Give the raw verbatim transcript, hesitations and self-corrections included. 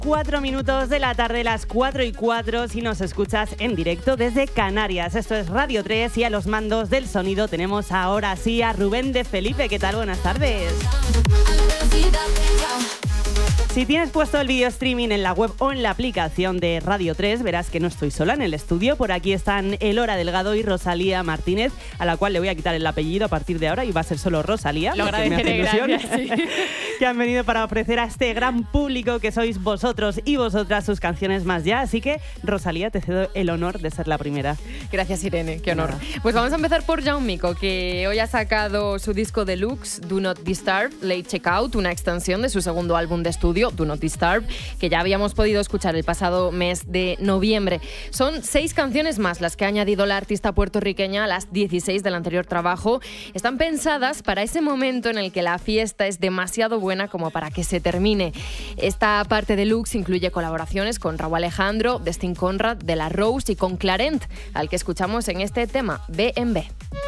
cuatro minutos de la tarde, las cuatro y cuatro, si nos escuchas en directo desde Canarias. Esto es Radio tres y a los mandos del sonido tenemos ahora sí a Rubén de Felipe. ¿Qué tal? Buenas tardes. Si tienes puesto el video streaming en la web o en la aplicación de Radio tres, verás que no estoy sola en el estudio. Por aquí están Elora Delgado y Rosalía Martínez, a la cual le voy a quitar el apellido a partir de ahora y va a ser solo Rosalía. Lo agradeceré, gracias. Sí. Que han venido para ofrecer a este gran público que sois vosotros y vosotras sus canciones más ya. Así que, Rosalía, te cedo el honor de ser la primera. Gracias, Irene, qué honor. Nada. Pues vamos a empezar por Jaumico, que hoy ha sacado su disco deluxe, Do Not Disturb, Late Checkout, una extensión de su segundo álbum de estudio, Do Not Disturb, que ya habíamos podido escuchar el pasado mes de noviembre. Son seis canciones más las que ha añadido la artista puertorriqueña a las dieciséis del anterior trabajo. Están pensadas para ese momento en el que la fiesta es demasiado buena como para que se termine. Esta parte deluxe incluye colaboraciones con Rauw Alejandro, Destin Conrad, De La Rose y con Clarent, al que escuchamos en este tema, B en B.